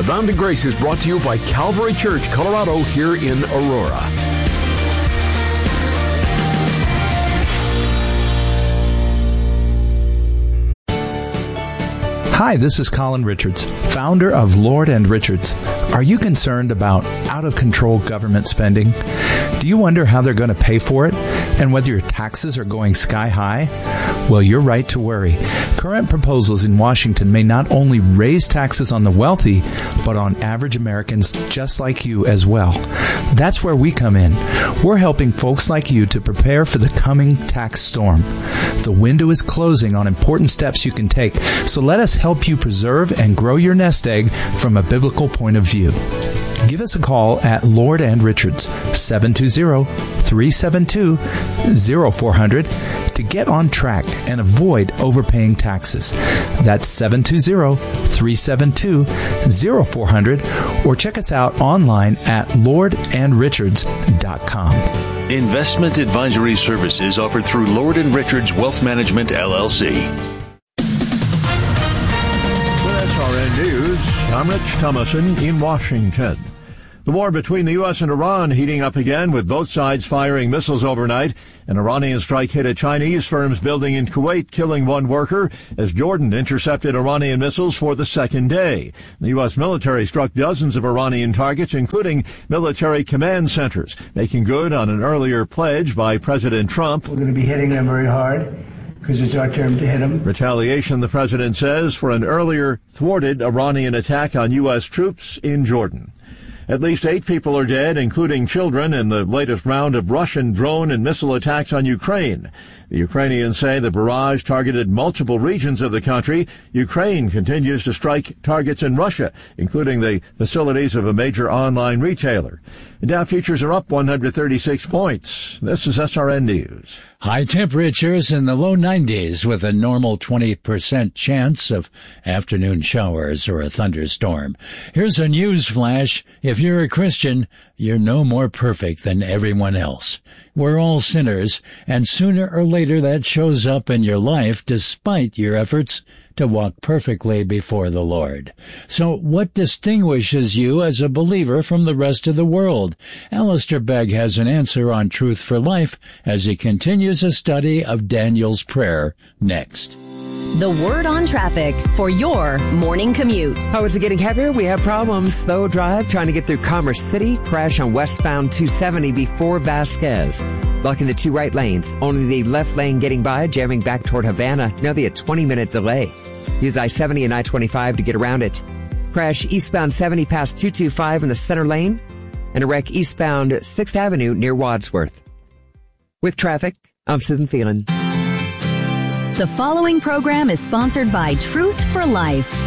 Abounding Grace is brought to you by Calvary Church, Colorado, here in Aurora. Hi, this is Colin Richards, founder of Lord and Richards. Are you concerned about out-of-control government spending? Do you wonder how they're going to pay for it and whether your taxes are going sky high? Well, you're right to worry. Current proposals in Washington may not only raise taxes on the wealthy, but on average Americans just like you as well. That's where we come in. We're helping folks like you to prepare for the coming tax storm. The window is closing on important steps you can take, so let us help you preserve and grow your nest egg from a biblical point of view. Give us a call at Lord and Richards, 720-372-0400 to get on track and avoid overpaying taxes. That's 720-372-0400 or check us out online at lordandrichards.com. Investment advisory services offered through Lord & Richards Wealth Management, LLC. With SRN News, I'm Rich Thomason in Washington. The war between the U.S. and Iran heating up again, with both sides firing missiles overnight. An Iranian strike hit a Chinese firm's building in Kuwait, killing one worker, as Jordan intercepted Iranian missiles for the second day. The U.S. military struck dozens of Iranian targets, including military command centers, making good on an earlier pledge by President Trump. We're going to be hitting them very hard, because it's our turn to hit them. Retaliation, the president says, for an earlier thwarted Iranian attack on U.S. troops in Jordan. At least 8 people are dead, including children, in the latest round of Russian drone and missile attacks on Ukraine. The Ukrainians say the barrage targeted multiple regions of the country. Ukraine continues to strike targets in Russia, including the facilities of a major online retailer. The Dow futures are up 136 points. This is SRN News. High temperatures in the low 90s with a normal 20% chance of afternoon showers or a thunderstorm. Here's a news flash. If you're a Christian, you're no more perfect than everyone else. We're all sinners, and sooner or later that shows up in your life despite your efforts to walk perfectly before the Lord. So what distinguishes you as a believer from the rest of the world? Alistair Begg has an answer on Truth for Life as he continues a study of Daniel's prayer next. The Word on Traffic for your morning commute. Oh, is it getting heavier? We have problems. Slow drive trying to get through Commerce City. Crash on westbound 270 before Vasquez. Blocking the 2 right lanes. Only the left lane getting by, jamming back toward Havana. Nearly a 20-minute delay. Use I-70 and I-25 to get around it. Crash eastbound 70 past 225 in the center lane. And a wreck eastbound 6th Avenue near Wadsworth. With traffic, I'm Susan Thielen. The following program is sponsored by Truth for Life.